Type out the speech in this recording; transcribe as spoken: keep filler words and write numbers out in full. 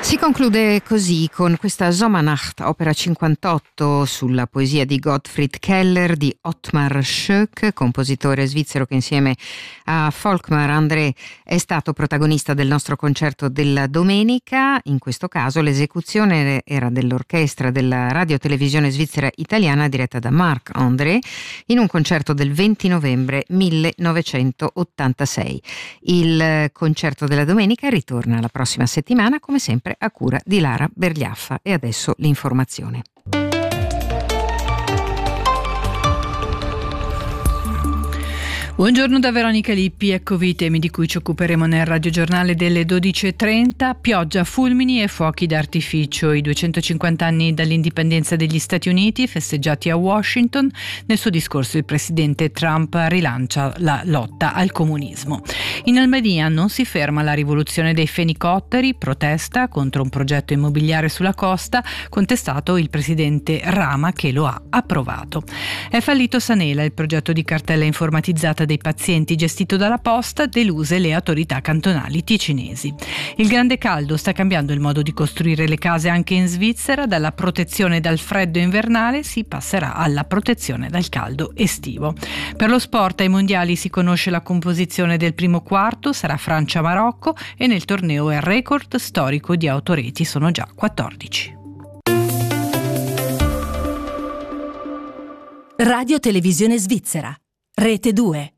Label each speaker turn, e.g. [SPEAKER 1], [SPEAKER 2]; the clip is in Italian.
[SPEAKER 1] Si conclude così con questa Sommernacht, opera cinquantotto sulla poesia di Gottfried Keller di Ottmar Schoeck, compositore svizzero che insieme a Volkmar André è stato protagonista del nostro concerto della domenica. In questo caso l'esecuzione era dell'orchestra della radiotelevisione svizzera italiana diretta da Marc André in un concerto del venti novembre millenovecentottantasei. Il concerto della domenica ritorna la prossima settimana, come sempre a cura di Lara Bergliaffa. E adesso l'informazione.
[SPEAKER 2] Buongiorno da Veronica Lippi, eccovi i temi di cui ci occuperemo nel radiogiornale delle dodici e trenta. Pioggia, fulmini e fuochi d'artificio. I duecentocinquanta anni dall'indipendenza degli Stati Uniti festeggiati a Washington. Nel suo discorso il presidente Trump rilancia la lotta al comunismo. In Albania non si ferma la rivoluzione dei fenicotteri, protesta contro un progetto immobiliare sulla costa, contestato il presidente Rama che lo ha approvato. È fallito Sanela, il progetto di cartella informatizzata dei pazienti gestito dalla Posta, deluse le autorità cantonali ticinesi. Il grande caldo sta cambiando il modo di costruire le case anche in Svizzera. Dalla protezione dal freddo invernale si passerà alla protezione dal caldo estivo. Per lo sport ai mondiali si conosce la composizione del primo quarto, sarà Francia-Marocco e nel torneo il record storico di autoreti sono già quattordici.
[SPEAKER 3] Radio Televisione Svizzera, Rete due.